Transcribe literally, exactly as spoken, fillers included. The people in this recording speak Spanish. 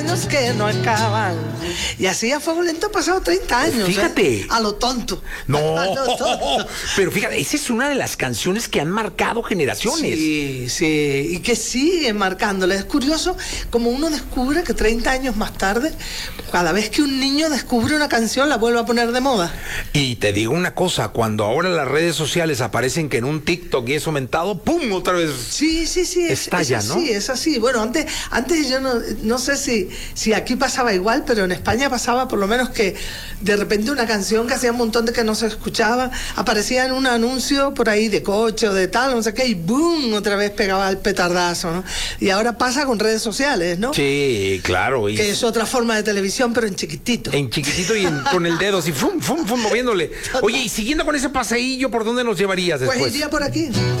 que no acaban. Y así a fuego lento han pasado treinta años. Fíjate. ¿eh? A lo tonto. No, A lo tonto. Pero fíjate, esa es una de las canciones que han marcado generaciones. Sí, sí, y que siguen marcándole. Es curioso como uno descubre que treinta años más tarde, cada vez que un niño descubre una canción, la vuelve a poner de moda. Y te digo una cosa, cuando ahora las redes sociales aparecen que en un TikTok y eso aumentado, ¡pum! Otra vez. Sí, sí, sí. Es, estalla, es ¿no? Sí, es así. Bueno, antes, antes yo no, no sé si, si aquí pasaba igual, pero en España pasaba por lo menos que de repente una canción que hacía un montón de que no se escuchaba, aparecía en un anuncio por ahí de coche o de tal, no sé qué, y ¡boom! Otra vez pegaba el petardazo, ¿no? Y ahora pasa con redes sociales, ¿no? Sí, claro. Y que es otra forma de televisión, pero en chiquitito. En chiquitito y en, con el dedo así, fum, fum, fum, moviéndole. Oye, y siguiendo con ese paseillo, ¿por dónde nos llevarías después? Pues iría por aquí.